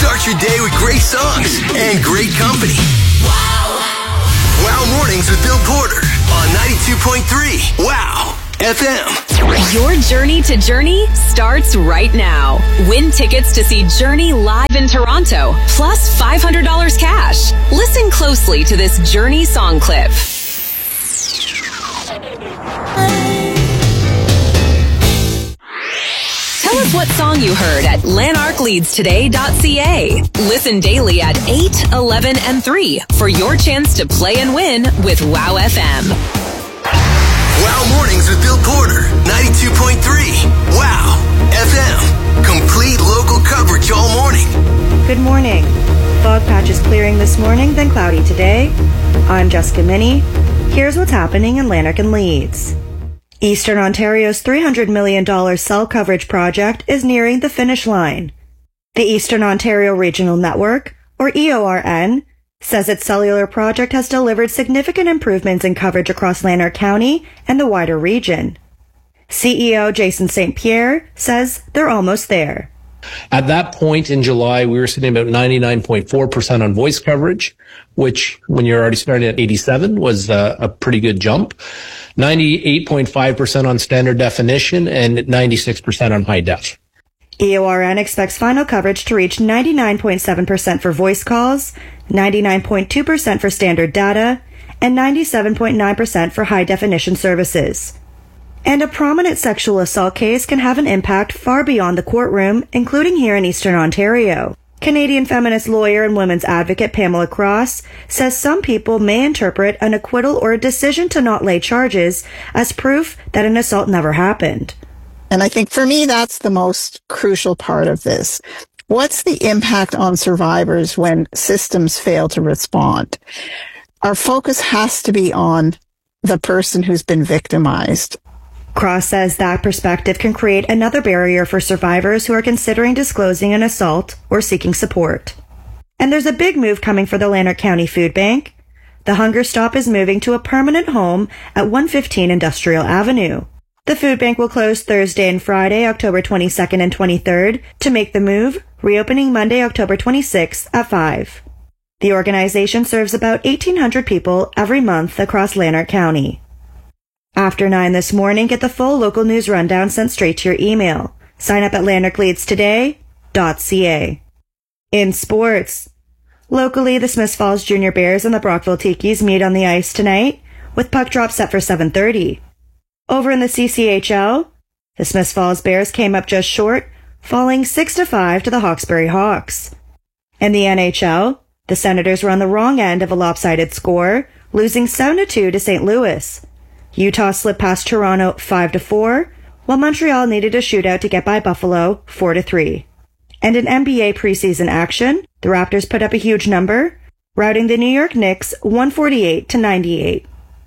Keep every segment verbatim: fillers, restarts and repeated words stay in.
Start your day with great songs and great company. Wow. Wow Mornings with Bill Porter on ninety-two point three. Wow F M. Your journey to Journey starts right now. Win tickets to see Journey live in Toronto, plus five hundred dollars cash. Listen closely to this Journey song clip. Tell us what song you heard at lanark leads today dot c a. Listen daily at eight, eleven, and three for your chance to play and win with Wow F M. Wow Mornings with Bill Porter, ninety-two point three. Wow F M. Complete local coverage all morning. Good morning. Fog patches clearing this morning, then cloudy today. I'm Jessica Minnie. Here's what's happening in Lanark and Leeds. Eastern Ontario's three hundred million dollars cell coverage project is nearing the finish line. The Eastern Ontario Regional Network, or E O R N, says its cellular project has delivered significant improvements in coverage across Lanark County and the wider region. C E O Jason Saint Pierre says they're almost there. At that point in July, we were sitting about ninety-nine point four percent on voice coverage, which when you're already starting at eighty-seven was uh, a pretty good jump. ninety-eight point five percent on standard definition and ninety-six percent on high def. E O R N expects final coverage to reach ninety-nine point seven percent for voice calls, ninety-nine point two percent for standard data, and ninety-seven point nine percent for high definition services. And a prominent sexual assault case can have an impact far beyond the courtroom, including here in Eastern Ontario. Canadian feminist lawyer and women's advocate Pamela Cross says some people may interpret an acquittal or a decision to not lay charges as proof that an assault never happened. And I think for me, that's the most crucial part of this. What's the impact on survivors when systems fail to respond? Our focus has to be on the person who's been victimized. Cross says that perspective can create another barrier for survivors who are considering disclosing an assault or seeking support. And there's a big move coming for the Lanark County Food Bank. The Hunger Stop is moving to a permanent home at one fifteen Industrial Avenue. The food bank will close Thursday and Friday, October twenty-second and twenty-third, to make the move, reopening Monday, October twenty-sixth at five. The organization serves about eighteen hundred people every month across Lanark County. After nine this morning, get the full local news rundown sent straight to your email. Sign up at lanark leads today dot c a. In sports, locally, the Smiths Falls Junior Bears and the Brockville Tikis meet on the ice tonight, with puck drop set for seven thirty. Over in the C C H L, the Smiths Falls Bears came up just short, falling six to five to the Hawkesbury Hawks. In the N H L, the Senators were on the wrong end of a lopsided score, losing seven to two to Saint Louis. Utah slipped past Toronto five to four, while Montreal needed a shootout to get by Buffalo four to three. And in N B A preseason action, the Raptors put up a huge number, routing the New York Knicks one forty-eight to ninety-eight.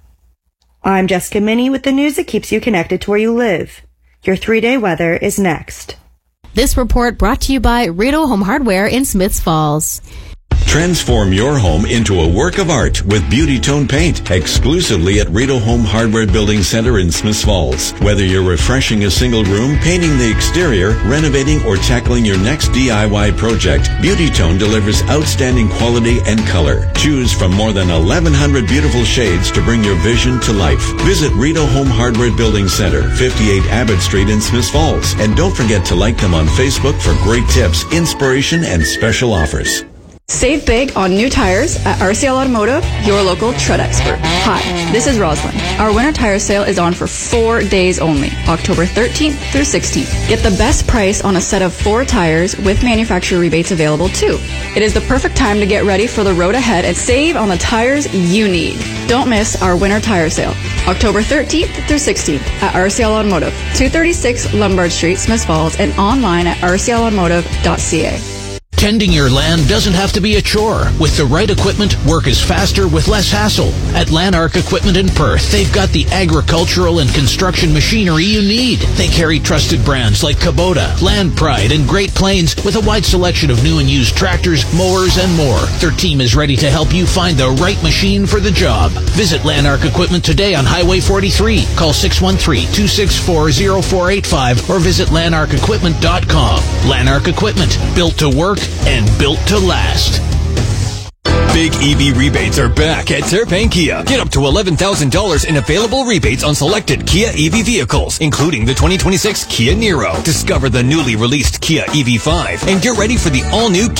I'm Jessica Minnie with the news that keeps you connected to where you live. Your three-day weather is next. This report brought to you by Rito Home Hardware in Smiths Falls. Transform your home into a work of art with Beauty Tone Paint, exclusively at Rito Home Hardware Building Center in Smiths Falls. Whether you're refreshing a single room, painting the exterior, renovating, or tackling your next D I Y project, Beauty Tone delivers outstanding quality and color. Choose from more than eleven hundred beautiful shades to bring your vision to life. Visit Rito Home Hardware Building Center, fifty-eight Abbott Street in Smiths Falls. And don't forget to like them on Facebook for great tips, inspiration, and special offers. Save big on new tires at R C L Automotive, your local tread expert. Hi, this is Rosalind. Our winter tire sale is on for four days only, October thirteenth through sixteenth. Get the best price on a set of four tires with manufacturer rebates available too. It is the perfect time to get ready for the road ahead and save on the tires you need. Don't miss our winter tire sale, October thirteenth through sixteenth at R C L Automotive, two thirty-six Lombard Street, Smiths Falls, and online at r c l automotive dot c a. Tending your land doesn't have to be a chore. With the right equipment, work is faster with less hassle. At Lanark Equipment in Perth, they've got the agricultural and construction machinery you need. They carry trusted brands like Kubota, Land Pride, and Great Plains with a wide selection of new and used tractors, mowers, and more. Their team is ready to help you find the right machine for the job. Visit Lanark Equipment today on Highway forty-three. Call six one three, two six four, zero four eight five or visit lanark equipment dot com. Lanark Equipment, built to work, and built to last. Big E V rebates are back at Terpane Kia. Get up to eleven thousand dollars in available rebates on selected Kia E V vehicles, including the twenty twenty-six Kia Niro. Discover the newly released Kia E V five and get ready for the all-new